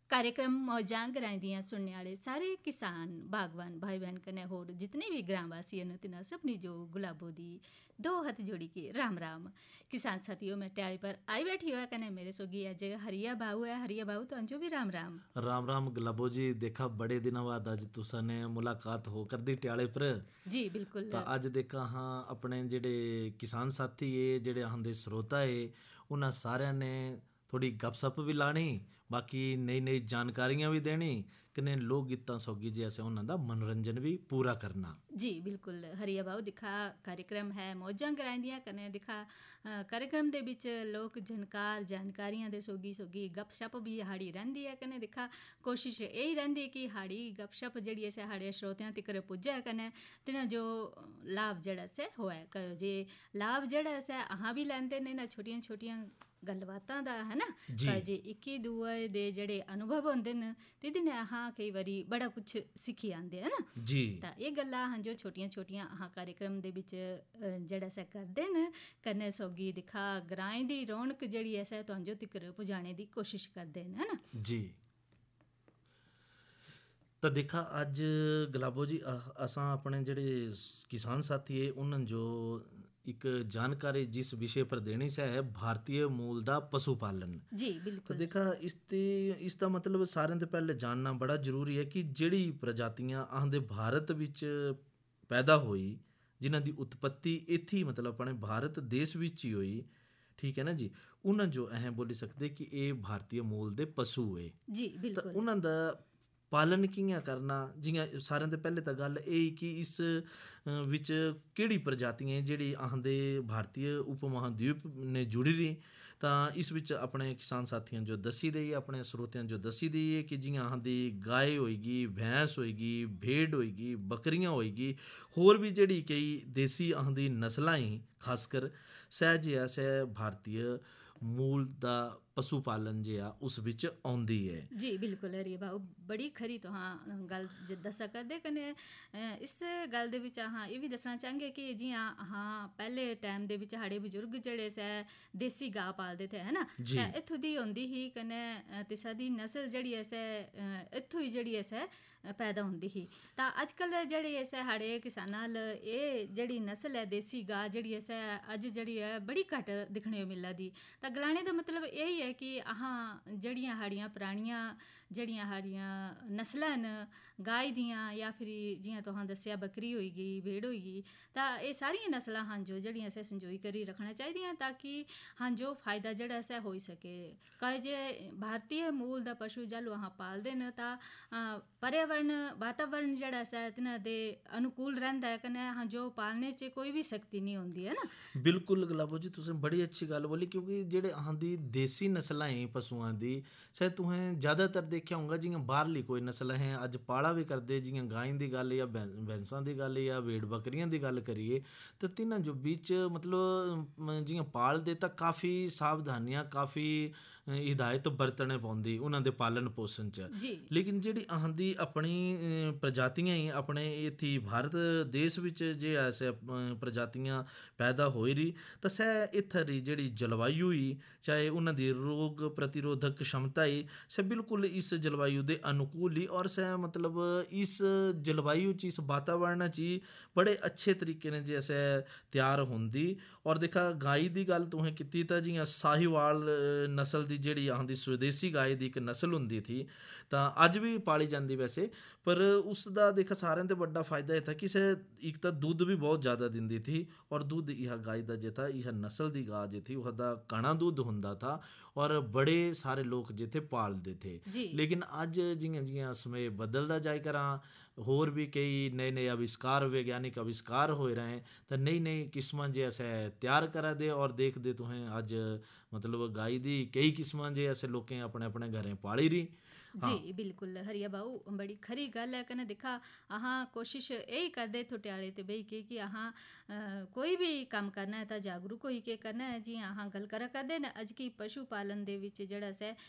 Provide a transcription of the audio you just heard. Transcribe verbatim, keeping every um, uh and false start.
कार्यक्रम मौजां ग्रां दियां सुनने वाले सारे किसान बागवान भाई बहन कने होर जितने भी ग्रामवासी हैं तिना सबनी जो गुलाबो दी दो हाथ जोड़ी के राम राम। किसान साथियों में ट्याली पर आई बैठी हुआ कने मेरे सोगी अज हरिया बाबू है। हरिया बाबू तो अंजो भी राम राम राम राम गुलाबो जी। देखा बड़े दिनों बाद अज तुसा ने मुलाकात हो कर दी ट्याले पर। जी बिल्कुल। तो अज देखा हाँ अपने जेडे किसान साथी है जेडे आंदे श्रोता है उन्हें सारिया ने थोड़ी गपशप भी लानी, बाकी नई नई जानकारियां भी देनी कने लोक गीतां सौगी जैसे उन्होंने मनोरंजन भी पूरा करना। जी बिल्कुल हरिया बाबू दिखा कार्यक्रम है मौजां कराइंदियां कने दिखा कार्यक्रम दे विच लोक जनकार जानकारियां दे सोगी सोगी गपशप भी हाड़ी रहिंदी है कने दिखा कोशिश यही रहिंदी कि हाड़ी गपशप जड़ी ऐसे हाड़े श्रोतियां तिकर पुज्जे कने तिना जो लाभ जड़ा से होए कयो जे लाभ जड़ा से अहां भी लैंदे ने ना छोटियां छोटियां गलबातां दा है ना जे इक्की दुए दे जड़े अनुभव होंदे न तिदी ने अहां कई बारी बड़ा कुछ सीखी आंदे है ना जी। तां ये गल्लां हां जो छोटियां छोटियां अहां कार्यक्रम दे विच जड़ा सा करदे न कन्ने सोगी दिखा ग्राएं दी रौनक जड़ी ऐसा तुहां जो तिकर पुजाने दी कोशिश करदे न है ना जी। तो देखा अज गुलाबो जी असां अपने जड़े किसान साथी है उन्होंने जो एक जानकारी जिस विषय पर देनी से है भारतीय मूल दा पशु पालन। जी बिल्कुल। तो देखा इसते इसका मतलब सारे तो पहले जानना बड़ा जरूरी है कि जेड़ी प्रजातियां आंदे भारत विच पैदा हुई जिन्हां दी उत्पत्ति इत्थे मतलब अपने भारत देश विच ही हुई, ठीक है ना जी, उन्हें जो अह बोली सकते कि ये भारतीय मूल दे पशु है। जी बिल्कुल। तो उन्हां दा पालन कियां करना, जियां सारे तो पहले तो गल यही कि इस विच केड़ी प्रजातियां जेड़ी आंदे भारतीय उपमहाद्वीप ने जुड़ी रही तो इस विच अपने किसान साथियों जो दसी दी अपने स्रोतियां जो दसी दी है कि जियां आंदी गाय होएगी, भैंस होएगी, भेड़ होएगी, बकरियां होएगी, होर भी जेड़ी कई देसी आंदी नस्लां ही खासकर सह जे है सह भारतीय मूल दा पशु पालन जे आ उस विच आउंदी है। जी बिल्कुल हरी बाबू बड़ी खरी तो हाँ गल दसा करदे कने इस गल दे विच हाँ ये भी दसना चाहेंगे कि जियां हाँ पहले टाइम दे विच साढ़े बजुर्ग जड़े से देसी गां पालदे थे है ना इत्थों दी होंदी ही कने तिसा दी नस्ल जड़ी ऐसे इत्थों ही जड़ी ऐसे पैदा होंदी ही। तां अजकल जड़ी ऐसे साढ़े किसानां ल एह् जड़ी नस्ल है देसी गां जड़ी ऐसे अज जड़ी है बड़ी घट दिखने को मिला दी। तां गलाने दा मतलब यही है कि अहां जड़ियां साड़ियां परानियां जड़ियां साड़ियां नस्लां न गाय दियां या फिर जियां तुहां दस्सिया बकरी होई गई भेड़ होई गई तां एह् सारियां नस्लां हां जो जड़ियां असें संजोई करी रखना चाहिदियां ताकि हां जो फायदा जड़ा असें होई सके। कहे जे भारतीय मूल दा पशु जालू अहां पालदे न तां पर्यावरण वातावरण जड़ा असें तिन्हां दे अनुकूल रहिंदा है कने हां जो पालने च कोई भी सख्ती नहीं होंदी है ना। बिल्कुल गुलाबो जी तुसें बड़ी अच्छी गल बोली क्योंकि जेड़े आंदी देसी नस्लां हैं पशुआं दी शायद तुसें ज़्यादातर देखा होगा जियां बाहरली कोई नस्ल है अज पाला भी करदे जियां गायें दी गल या भैंसां दी गल या भेड़ बकरियां दी गल करिए तो तिन्हां जो बिच मतलब जियां पालदे तां काफ़ी सावधानियां काफ़ी हिदायत बरतने पौंदी उन्हां दे पालन पोषण च। लेकिन जेड़ी आंदी अपनी प्रजातियां ही अपने इत्थी भारत देश विच जे ऐसे प्रजातियां पैदा होई रही तो सह इत्थर दी जेड़ी जलवायु ही चाहे उन्हां दी रोग प्रतिरोधक क्षमता ही सह बिल्कुल इस जलवायु दे अनुकूल ही और सह मतलब इस जलवायु च इस वातावरण च ही बड़े अच्छे तरीके ने जैसे तैयार होंदी। और देखा गाय दी गल तुसें कीती तां जियां साहिवाल नस्ल दी जेड़ी आंदी स्वदेशी गाय दी एक नस्ल हुंदी थी तां अज भी पाली जाती वैसे पर उसका देखा सारें ते बड़ा फायदा यह था कि सह एक तो दूध भी बहुत ज़्यादा दिंदी थी और दूध यह गाय का जो था यह नस्ल की गाय जो थी वह घना दूध होंदा था और बड़े सारे लोग जो थे पालते थे। लेकिन अज जियां जियां समय बदलता जाए करा होर भी कई नए नए आविष्कार वैज्ञानिक आविष्कार हो रहे हैं तो नई नई किस्मां जे अस तैयार करा दे और देखते तुसें अज मतलब गाय दी कई किस्मां जे ऐसे लोकें अपने अपने घरें पाली रही। जी हाँ। बिल्कुल हरिया बाबू बड़ी खरी गल है कने दिखा अहां कोशिश यही करदे थोट्याले ते बई के कि अहां कोई भी काम करना है तो जागरूक होई के करना है। जी अहां गल करा करदे न अज की पशु पालन दे विच जेड़ा से